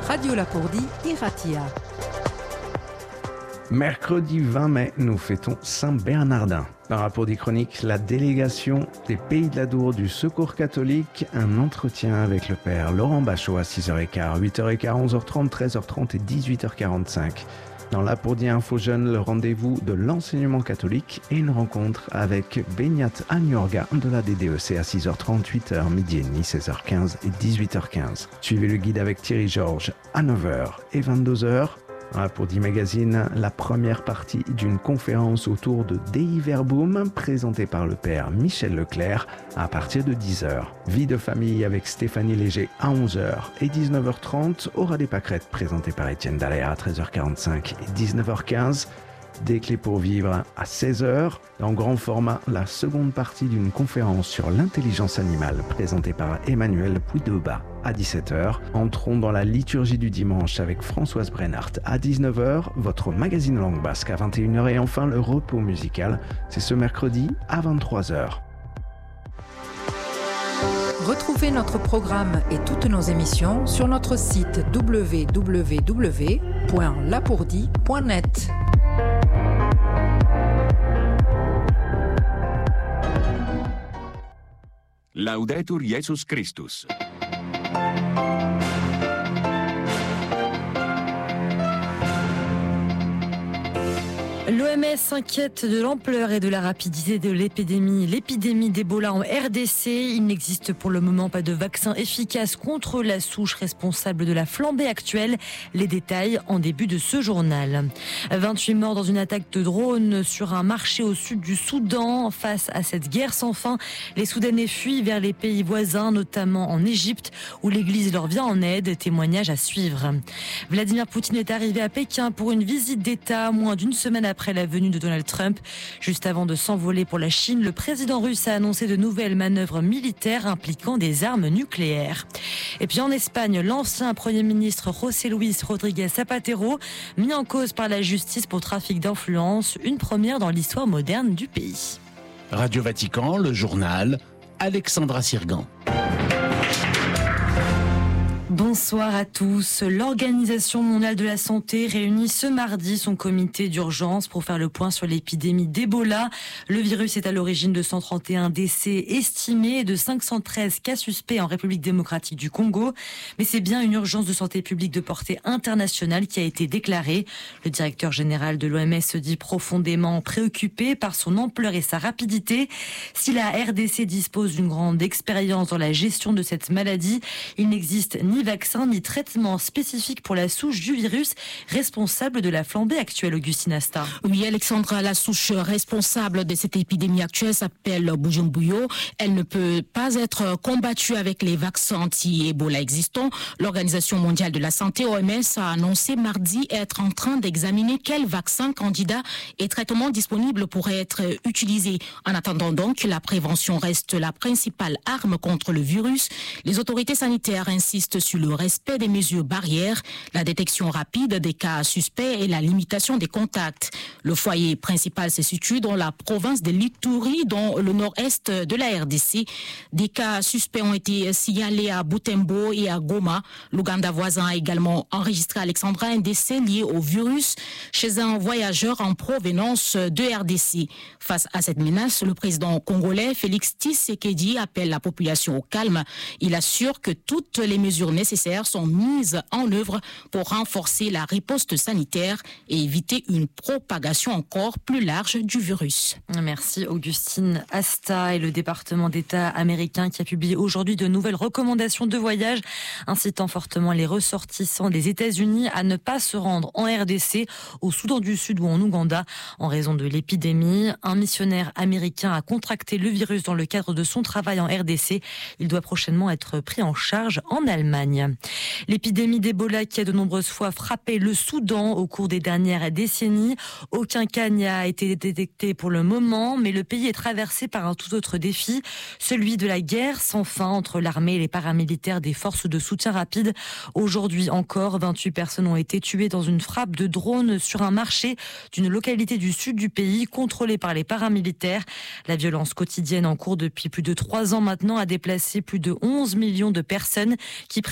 Radio Lapourdie, Iratia. Mercredi 20 mai, nous fêtons Saint-Bernardin. Dans Lapourdie Chronique, la délégation des Pays de l'Adour du Secours catholique, un entretien avec le père Laurent Bachot à 6h15, 8h15, 11h30, 13h30 et 18h45. Dans Lapourdie Info Jeune, le rendez-vous de l'enseignement catholique et une rencontre avec Benyat Agnorga de la DDEC à 6h30, 8h, midi et demi, 16h15 et 18h15. Suivez le guide avec Thierry Georges à 9h et 22h. Pour 10 Magazine, la première partie d'une conférence autour de Dei Verbum présentée par le père Michel Leclerc à partir de 10h. Vie de famille avec Stéphanie Léger à 11h et 19h30. Aura des pâquerettes présentées par Étienne Dallaire à 13h45 et 19h15. Des clés pour vivre à 16h. En grand format, la seconde partie d'une conférence sur l'intelligence animale présentée par Emmanuel Puydeba à 17h. Entrons dans la liturgie du dimanche avec Françoise Brennart à 19h, votre magazine langue basque à 21h et enfin le repos musical, c'est ce mercredi à 23h. Retrouvez notre programme et toutes nos émissions sur notre site www.lapourdie.net. Laudetur Jesus Christus. L'OMS s'inquiète de l'ampleur et de la rapidité de l'épidémie d'Ebola en RDC. Il n'existe pour le moment pas de vaccin efficace contre la souche responsable de la flambée actuelle. Les détails en début de ce journal. 28 morts dans une attaque de drone sur un marché au sud du Soudan. Face à cette guerre sans fin, les Soudanais fuient vers les pays voisins, notamment en Égypte, où l'Église leur vient en aide. Témoignage à suivre. Vladimir Poutine est arrivé à Pékin pour une visite d'État moins d'une semaine après la venue de Donald Trump. Juste avant de s'envoler pour la Chine, le président russe a annoncé de nouvelles manœuvres militaires impliquant des armes nucléaires. Et puis en Espagne, l'ancien Premier ministre José Luis Rodríguez Zapatero, mis en cause par la justice pour trafic d'influence, une première dans l'histoire moderne du pays. Radio Vatican, le journal, Alexandra Sirgan. Bonsoir à tous. L'Organisation mondiale de la santé réunit ce mardi son comité d'urgence pour faire le point sur l'épidémie d'Ebola. Le virus est à l'origine de 131 décès estimés et de 513 cas suspects en République démocratique du Congo. Mais c'est bien une urgence de santé publique de portée internationale qui a été déclarée. Le directeur général de l'OMS se dit profondément préoccupé par son ampleur et sa rapidité. Si la RDC dispose d'une grande expérience dans la gestion de cette maladie, il n'existe ni vaccin ni traitement spécifique pour la souche du virus responsable de la flambée actuelle, Augustine Asta. Oui, Alexandra, la souche responsable de cette épidémie actuelle s'appelle Bujumbuyo. Elle ne peut pas être combattue avec les vaccins anti-Ebola existants. L'Organisation mondiale de la santé, OMS, a annoncé mardi être en train d'examiner quels vaccins, candidats et traitements disponibles pourraient être utilisés. En attendant donc, la prévention reste la principale arme contre le virus. Les autorités sanitaires insistent sur le respect des mesures barrières, la détection rapide des cas suspects et la limitation des contacts. Le foyer principal se situe dans la province de l'Ituri, dans le nord-est de la RDC. Des cas suspects ont été signalés à Butembo et à Goma. L'Ouganda voisin a également enregistré, Alexandra, un décès lié au virus chez un voyageur en provenance de RDC. Face à cette menace, le président congolais Félix Tshisekedi appelle la population au calme. Il assure que toutes les mesures nécessaires sont mises en œuvre pour renforcer la riposte sanitaire et éviter une propagation encore plus large du virus. Merci Augustine Asta. Et le département d'État américain qui a publié aujourd'hui de nouvelles recommandations de voyage incitant fortement les ressortissants des États-Unis à ne pas se rendre en RDC, au Soudan du Sud ou en Ouganda en raison de l'épidémie. Un missionnaire américain a contracté le virus dans le cadre de son travail en RDC. Il doit prochainement être pris en charge en Allemagne. L'épidémie d'Ebola qui a de nombreuses fois frappé le Soudan au cours des dernières décennies. Aucun cas n'y a été détecté pour le moment, mais le pays est traversé par un tout autre défi, celui de la guerre sans fin entre l'armée et les paramilitaires des forces de soutien rapide. Aujourd'hui encore, 28 personnes ont été tuées dans une frappe de drone sur un marché d'une localité du sud du pays contrôlée par les paramilitaires. La violence quotidienne en cours depuis plus de 3 ans maintenant a déplacé plus de 11 millions de personnes qui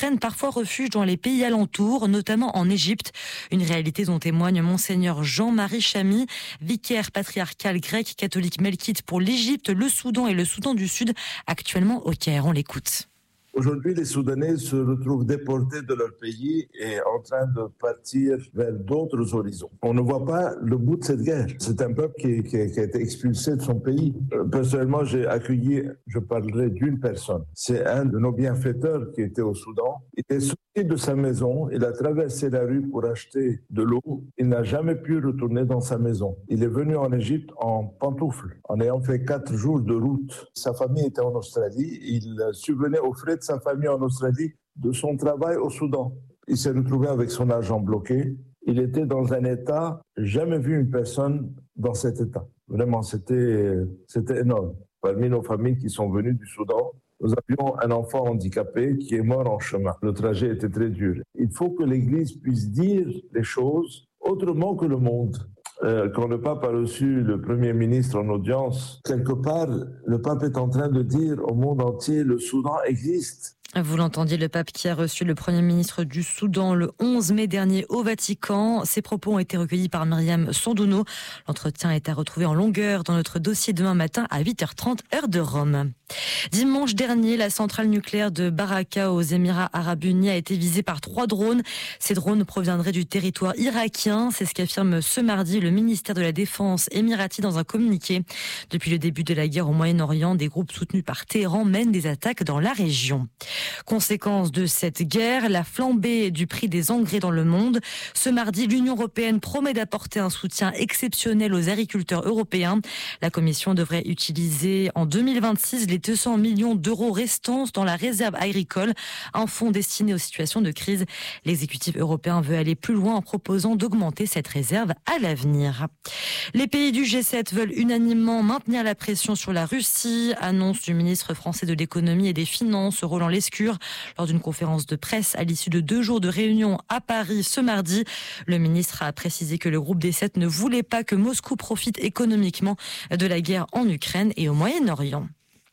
prennent parfois refuge dans les pays alentours, notamment en Égypte. Une réalité dont témoigne Monseigneur Jean-Marie Chamy, vicaire patriarcal grec catholique melkite pour l'Égypte, le Soudan et le Soudan du Sud, actuellement au Caire. On l'écoute. Aujourd'hui, les Soudanais se retrouvent déportés de leur pays et en train de partir vers d'autres horizons. On ne voit pas le bout de cette guerre. C'est un peuple qui a été expulsé de son pays. Personnellement, j'ai accueilli, je parlerai d'une personne. C'est un de nos bienfaiteurs qui était au Soudan. Il est sorti de sa maison, il a traversé la rue pour acheter de l'eau. Il n'a jamais pu retourner dans sa maison. Il est venu en Égypte en pantoufles, en ayant fait 4 jours de route. Sa famille était en Australie. Il subvenait aux frais de sa famille en Australie de son travail au Soudan. Il s'est retrouvé avec son argent bloqué. Il était dans un état, jamais vu une personne dans cet état. Vraiment, c'était énorme. Parmi nos familles qui sont venues du Soudan, nous avions un enfant handicapé qui est mort en chemin. Le trajet était très dur. Il faut que l'Église puisse dire les choses autrement que le monde. Quand le pape a reçu le Premier ministre en audience, quelque part, le pape est en train de dire au monde entier, le Soudan existe. Vous l'entendiez, le pape qui a reçu le Premier ministre du Soudan le 11 mai dernier au Vatican. Ces propos ont été recueillis par Myriam Sandouno. L'entretien est à retrouver en longueur dans notre dossier demain matin à 8h30, heure de Rome. Dimanche dernier, la centrale nucléaire de Baraka aux Émirats Arabes Unis a été visée par 3 drones. Ces drones proviendraient du territoire irakien. C'est ce qu'affirme ce mardi le ministère de la Défense émirati dans un communiqué. Depuis le début de la guerre au Moyen-Orient, des groupes soutenus par Téhéran mènent des attaques dans la région. Conséquence de cette guerre, la flambée du prix des engrais dans le monde. Ce mardi, l'Union européenne promet d'apporter un soutien exceptionnel aux agriculteurs européens. La Commission devrait utiliser en 2026 les 200 millions d'euros restants dans la réserve agricole, un fonds destiné aux situations de crise. L'exécutif européen veut aller plus loin en proposant d'augmenter cette réserve à l'avenir. Les pays du G7 veulent unanimement maintenir la pression sur la Russie. Annonce du ministre français de l'économie et des finances, Roland Lescure, lors d'une conférence de presse à l'issue de 2 jours de réunion à Paris ce mardi. Le ministre a précisé que le groupe des 7 ne voulait pas que Moscou profite économiquement de la guerre en Ukraine et au Moyen-Orient.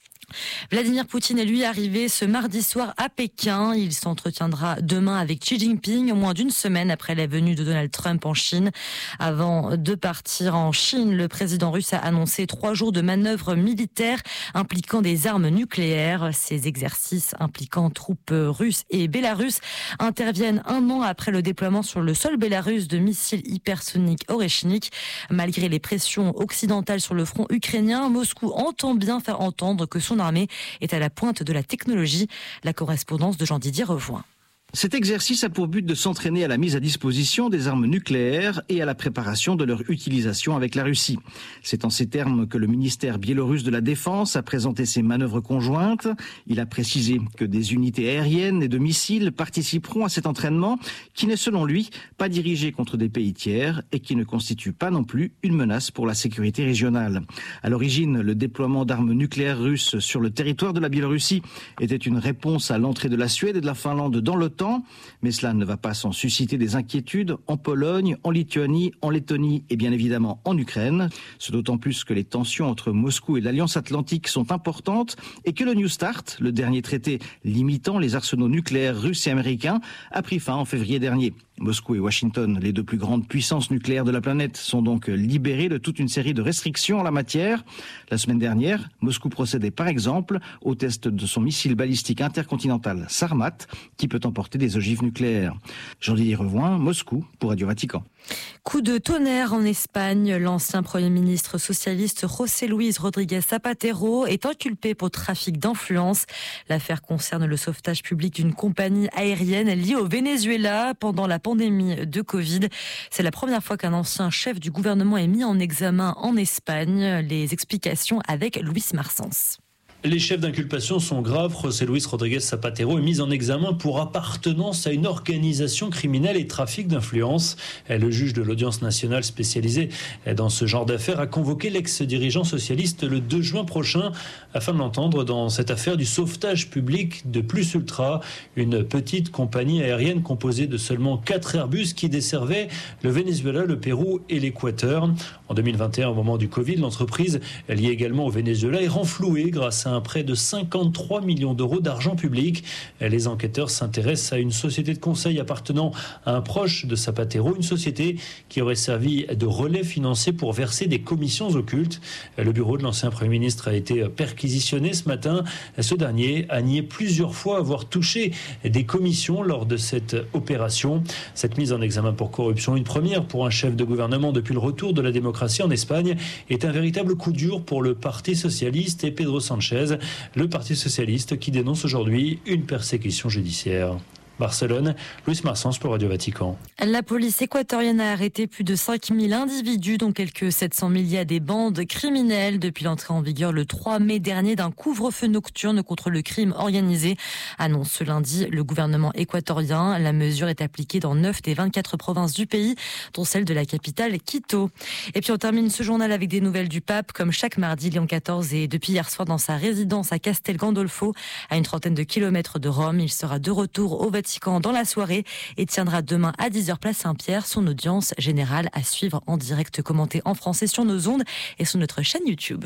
Vladimir Poutine est lui arrivé ce mardi soir à Pékin. Il s'entretiendra demain avec Xi Jinping, moins d'une semaine après la venue de Donald Trump en Chine. Avant de partir en Chine, le président russe a annoncé 3 jours de manœuvres militaires impliquant des armes nucléaires. Ces exercices impliquant troupes russes et bélarusses interviennent 1 an après le déploiement sur le sol bélarusse de missiles hypersoniques Oreshnik. Malgré les pressions occidentales sur le front ukrainien, Moscou entend bien faire entendre que son armée est à la pointe de la technologie. La correspondance de Jean-Didier Revoin. Cet exercice a pour but de s'entraîner à la mise à disposition des armes nucléaires et à la préparation de leur utilisation avec la Russie. C'est en ces termes que le ministère biélorusse de la Défense a présenté ses manœuvres conjointes. Il a précisé que des unités aériennes et de missiles participeront à cet entraînement qui n'est selon lui pas dirigé contre des pays tiers et qui ne constitue pas non plus une menace pour la sécurité régionale. À l'origine, le déploiement d'armes nucléaires russes sur le territoire de la Biélorussie était une réponse à l'entrée de la Suède et de la Finlande dans l'OTAN. Mais cela ne va pas sans susciter des inquiétudes en Pologne, en Lituanie, en Lettonie et bien évidemment en Ukraine. C'est d'autant plus que les tensions entre Moscou et l'Alliance Atlantique sont importantes et que le New START, le dernier traité limitant les arsenaux nucléaires russes et américains, a pris fin en février dernier. Moscou et Washington, les 2 plus grandes puissances nucléaires de la planète, sont donc libérés de toute une série de restrictions en la matière. La semaine dernière, Moscou procédait par exemple au test de son missile balistique intercontinental Sarmat, qui peut emporter des ogives nucléaires. Jean-Didier Revoin, Moscou, pour Radio Vatican. Coup de tonnerre en Espagne. L'ancien Premier ministre socialiste José Luis Rodríguez Zapatero est inculpé pour trafic d'influence. L'affaire concerne le sauvetage public d'une compagnie aérienne liée au Venezuela pendant la pandémie de Covid. C'est la première fois qu'un ancien chef du gouvernement est mis en examen en Espagne. Les explications avec Luis Marsens. Les chefs d'inculpation sont graves. José Luis Rodríguez Zapatero est mis en examen pour appartenance à une organisation criminelle et trafic d'influence. Le juge de l'audience nationale spécialisée dans ce genre d'affaires a convoqué l'ex-dirigeant socialiste le 2 juin prochain afin de l'entendre dans cette affaire du sauvetage public de Plus Ultra, une petite compagnie aérienne composée de seulement 4 Airbus qui desservait le Venezuela, le Pérou et l'Équateur. En 2021, au moment du Covid, l'entreprise liée également au Venezuela est renflouée grâce à à un prêt de 53 millions d'euros d'argent public. Les enquêteurs s'intéressent à une société de conseil appartenant à un proche de Zapatero, une société qui aurait servi de relais financier pour verser des commissions occultes. Le bureau de l'ancien Premier ministre a été perquisitionné ce matin. Ce dernier a nié plusieurs fois avoir touché des commissions lors de cette opération. Cette mise en examen pour corruption, une première pour un chef de gouvernement depuis le retour de la démocratie en Espagne, est un véritable coup dur pour le Parti socialiste et Pedro Sánchez, le Parti socialiste qui dénonce aujourd'hui une persécution judiciaire. Barcelone, Luis Marsens pour Radio Vatican. La police équatorienne a arrêté plus de 5000 individus, dont quelques 700 000 liés à des bandes criminelles depuis l'entrée en vigueur le 3 mai dernier d'un couvre-feu nocturne contre le crime organisé, annonce ce lundi le gouvernement équatorien. La mesure est appliquée dans 9 des 24 provinces du pays, dont celle de la capitale Quito. Et puis on termine ce journal avec des nouvelles du pape. Comme chaque mardi, Léon XIV est depuis hier soir dans sa résidence à Castel Gandolfo, à une trentaine de kilomètres de Rome. Il sera de retour au Vatican dans la soirée et tiendra demain à 10h place Saint-Pierre son audience générale à suivre en direct commentée en français sur nos ondes et sur notre chaîne YouTube.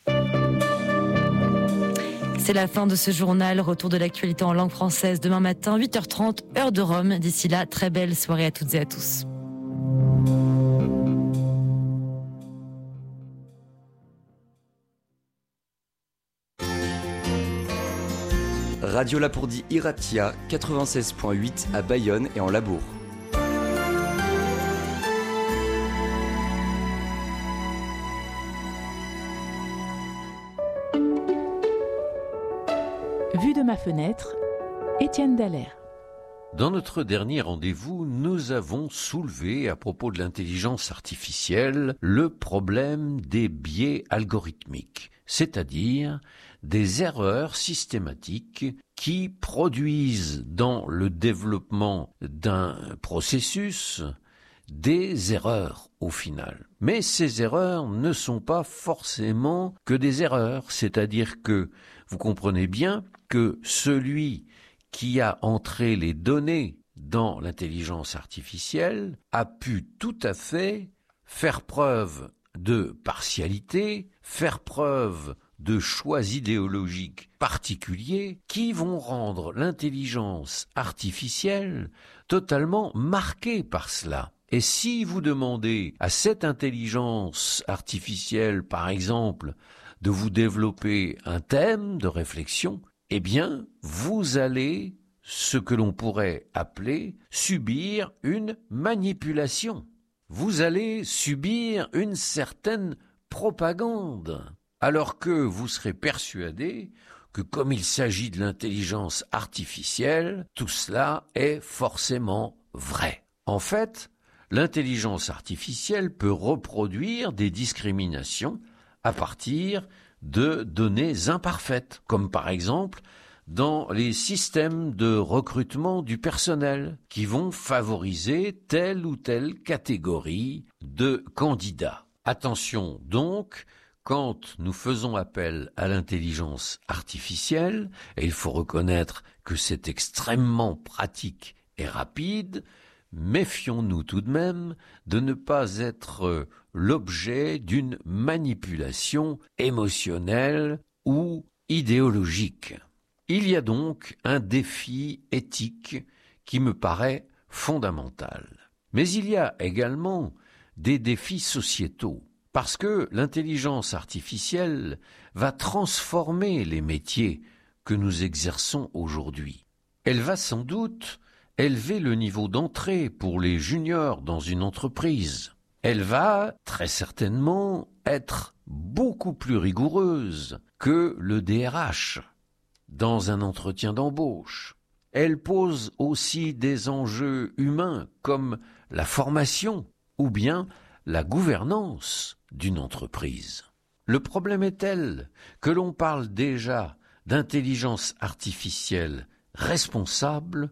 C'est la fin de ce journal. Retour de l'actualité en langue française demain matin 8h30 heure de Rome. D'ici là, très belle soirée à toutes et à tous. Radio Lapourdie Iratia 96.8 à Bayonne et en Labourd. Vue de ma fenêtre, Étienne Dallaire. Dans notre dernier rendez-vous, nous avons soulevé, à propos de l'intelligence artificielle, le problème des biais algorithmiques, c'est-à-dire des erreurs systématiques qui produisent dans le développement d'un processus des erreurs au final. Mais ces erreurs ne sont pas forcément que des erreurs, c'est-à-dire que vous comprenez bien que celui qui a entré les données dans l'intelligence artificielle a pu tout à fait faire preuve de partialité, faire preuve de choix idéologiques particuliers qui vont rendre l'intelligence artificielle totalement marquée par cela. Et si vous demandez à cette intelligence artificielle, par exemple, de vous développer un thème de réflexion, eh bien, vous allez, ce que l'on pourrait appeler, subir une manipulation. Vous allez subir une certaine propagande, alors que vous serez persuadé que comme il s'agit de l'intelligence artificielle, tout cela est forcément vrai. En fait, l'intelligence artificielle peut reproduire des discriminations à partir de données imparfaites, comme par exemple dans les systèmes de recrutement du personnel qui vont favoriser telle ou telle catégorie de candidats. Attention donc, quand nous faisons appel à l'intelligence artificielle, et il faut reconnaître que c'est extrêmement pratique et rapide, méfions-nous tout de même de ne pas être l'objet d'une manipulation émotionnelle ou idéologique. Il y a donc un défi éthique qui me paraît fondamental. Mais il y a également des défis sociétaux, parce que l'intelligence artificielle va transformer les métiers que nous exerçons aujourd'hui. Elle va sans doute élever le niveau d'entrée pour les juniors dans une entreprise. Elle va très certainement être beaucoup plus rigoureuse que le DRH dans un entretien d'embauche. Elle pose aussi des enjeux humains comme la formation ou bien la gouvernance d'une entreprise. Le problème est tel que l'on parle déjà d'intelligence artificielle responsable,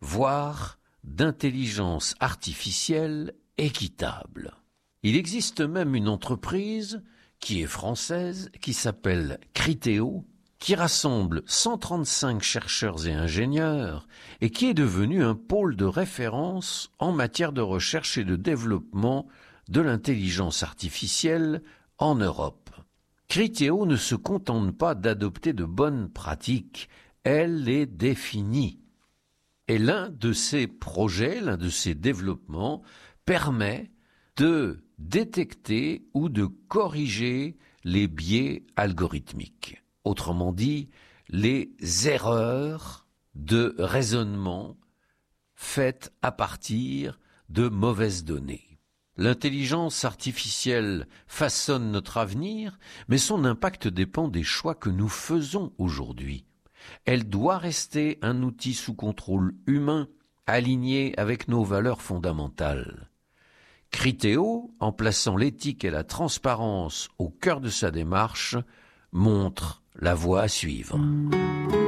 voire d'intelligence artificielle équitable. Il existe même une entreprise qui est française, qui s'appelle Criteo, qui rassemble 135 chercheurs et ingénieurs et qui est devenue un pôle de référence en matière de recherche et de développement de l'intelligence artificielle en Europe. Criteo ne se contente pas d'adopter de bonnes pratiques, elle les définit. Et l'un de ces projets, l'un de ces développements permet de détecter ou de corriger les biais algorithmiques. Autrement dit, les erreurs de raisonnement faites à partir de mauvaises données. L'intelligence artificielle façonne notre avenir, mais son impact dépend des choix que nous faisons aujourd'hui. Elle doit rester un outil sous contrôle humain, aligné avec nos valeurs fondamentales. Criteo, en plaçant l'éthique et la transparence au cœur de sa démarche, montre la voie à suivre.